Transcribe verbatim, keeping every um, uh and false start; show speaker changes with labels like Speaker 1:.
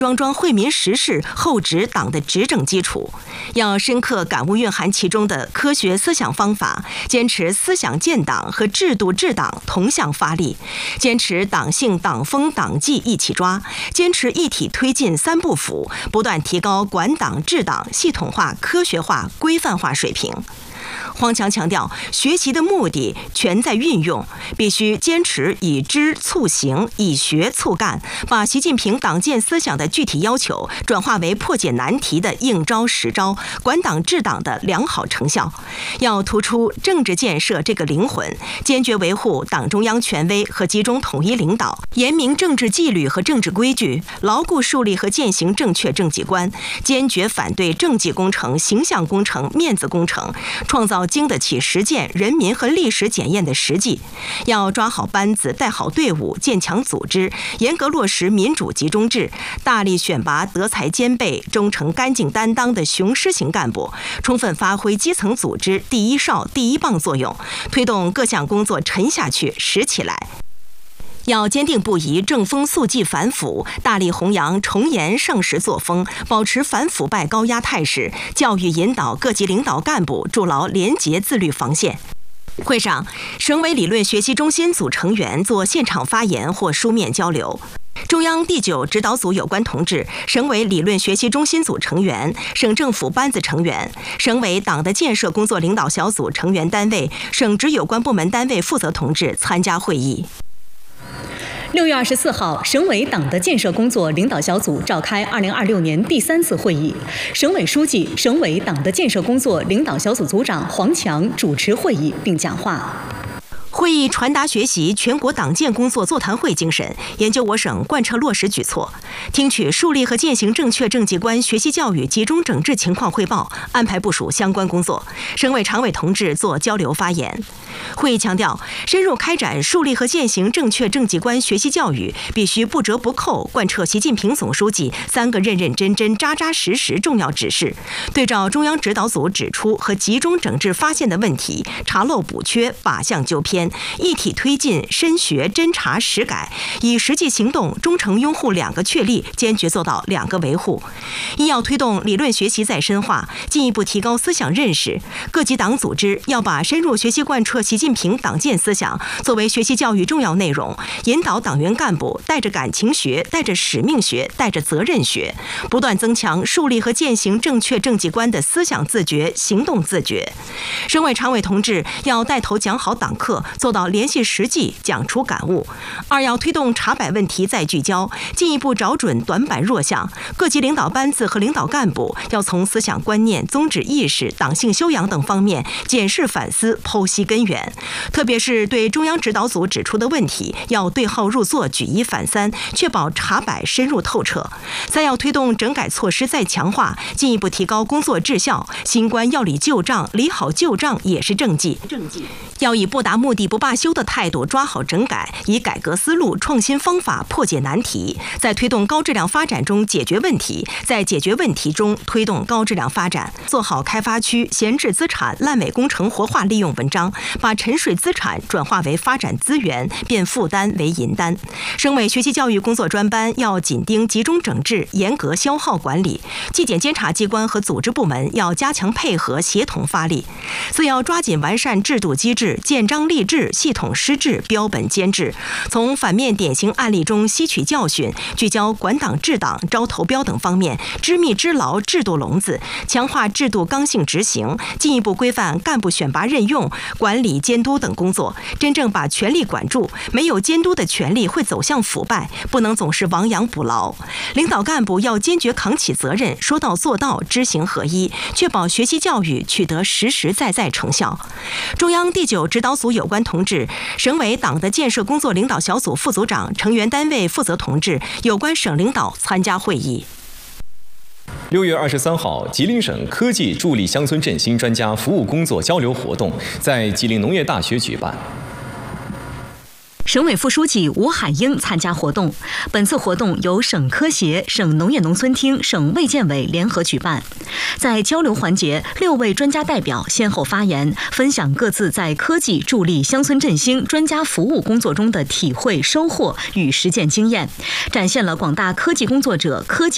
Speaker 1: 桩桩惠民实事，厚植党的执政基础。要深刻感悟蕴含其中的科学思想方法，坚持思想建党和制度治党同向发力，坚持党性、党风、党纪一起抓，坚持一体推进三不腐，不断提高管党治党系统化、科学化、规范化水平。黄强强调，学习的目的全在运用，必须坚持以知促行，以学促干，把习近平党建思想的具体要求转化为破解难题的应招实招，管党治党的良好成效。要突出政治建设这个灵魂，坚决维护党中央权威和集中统一领导，严明政治纪律和政治规矩，牢固树立和践行正确政绩观，坚决反对政绩工程、形象工程、面子工程，创造经得起实践、人民和历史检验的实际。要抓好班子，带好队伍，建强组织，严格落实民主集中制，大力选拔德才兼备、忠诚干净担当的雄狮型干部，充分发挥基层组织第一哨、第一棒作用，推动各项工作沉下去、实起来。要坚定不移正风肃纪反腐，大力弘扬崇严盛世作风，保持反腐败高压态势，教育引导各级领导干部筑牢廉洁自律防线。会上，省委理论学习中心组成员做现场发言或书面交流。中央第九指导组有关同志、省委理论学习中心组成员、省政府班子成员、省委党的建设工作领导小组成员单位、省直有关部门单位负责同志参加会议。
Speaker 2: 六月二十四号，省委党的建设工作领导小组召开二零二六年第三次会议，省委书记、省委党的建设工作领导小组组长黄强主持会议并讲话。
Speaker 1: 会议传达学习全国党建工作座谈会精神，研究我省贯彻落实举措，听取树立和践行正确政绩观学习教育集中整治情况汇报，安排部署相关工作。省委常委同志做交流发言。会议强调，深入开展树立和践行正确政绩观学习教育，必须不折不扣贯彻习近平总书记三个认认真真、扎扎实实重要指示，对照中央指导组指出和集中整治发现的问题，查漏补缺，靶向纠偏，一体推进，深学侦查实改，以实际行动忠诚拥护两个确立，坚决做到两个维护。一要推动理论学习再深化，进一步提高思想认识。各级党组织要把深入学习贯彻习近平党建思想作为学习教育重要内容，引导党员干部带着感情学、带着使命学、带着责任学，不断增强树立和践行正确政绩观的思想自觉、行动自觉。省委常委同志要带头讲好党课，做到联系实际，讲出感悟。二要推动查摆问题再聚焦，进一步找准短板弱项。各级领导班子和领导干部要从思想观念、宗旨意识、党性修养等方面检视反思、剖析根源。特别是对中央指导组指出的问题，要对号入座、举一反三，确保查摆深入透彻。三要推动整改措施再强化，进一步提高工作质效。新官要理旧账，理好旧账也是政绩。要以不达目的不罢休的态度抓好整改，以改革思路、创新方法破解难题，在推动高质量发展中解决问题，在解决问题中推动高质量发展，做好开发区闲置资产、烂尾工程活化利用文章，把沉睡资产转化为发展资源，变负担为银单。省委学习教育工作专班要紧盯集中整治，严格消耗管理，纪检监察机关和组织部门要加强配合，协同发力。四要抓紧完善制度机制，建章立制，系统施治，标本监制，从反面典型案例中吸取教训，聚焦管党治党、招投标等方面，织密织牢制度笼子，强化制度刚性执行，进一步规范干部选拔任用、管理监督等工作，真正把权力管住。没有监督的权力会走向腐败，不能总是亡羊补牢。领导干部要坚决扛起责任，说到做到，知行合一，确保学习教育取得实实在在成效。中央第九指导组有关同志、省委党的建设工作领导小组副组长、成员单位负责同志、有关省领导参加会议。
Speaker 3: 六月二十三号，吉林省科技助力乡村振兴专家服务工作交流活动在吉林农业大学举办。
Speaker 2: 省委副书记吴海英参加活动。本次活动由省科协、省农业农村厅、省卫健委联合举办。在交流环节，六位专家代表先后发言，分享各自在科技助力乡村振兴专家服务工作中的体会、收获与实践经验，展现了广大科技工作者科技